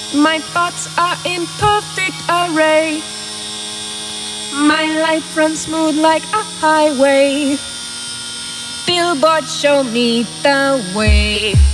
My thoughts are in perfect array. My life runs smooth like a highway. Billboard show me the way.